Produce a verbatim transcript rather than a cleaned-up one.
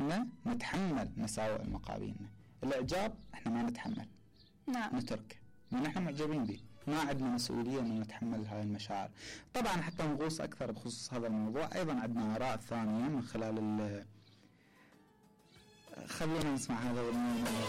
احنا نتحمل مساوئ المقابلين. الاعجاب احنا ما نتحمل، نعم نتركه، لأن احنا معجبين به، ما عندنا مسؤولية ان نتحمل هاي المشاعر. طبعا حتى نغوص اكثر بخصوص هذا الموضوع ايضا عندنا آراء ثانية من خلال ال خلونا نسمع هذا الموضوع.